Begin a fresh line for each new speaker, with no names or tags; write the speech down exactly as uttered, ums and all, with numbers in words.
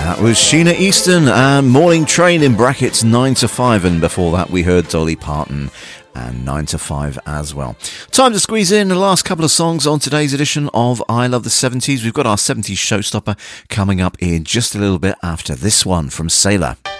That was Sheena Easton and Morning Train in brackets nine to five, and before that we heard Dolly Parton and nine to five as well. Time to squeeze in the last couple of songs on today's edition of I Love the seventies. We've got our seventies showstopper coming up in just a little bit after this one from Sailor.